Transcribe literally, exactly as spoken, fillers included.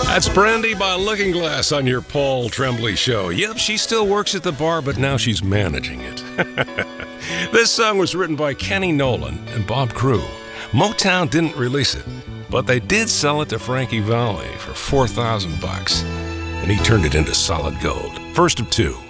That's Brandy by Looking Glass on your Paul Tremblay show. Yep, she still works at the bar, but now she's managing it. This song was written by Kenny Nolan and Bob Crew. Motown didn't release it, but they did sell it to Frankie Valli for four thousand bucks, and he turned it into solid gold. First of two.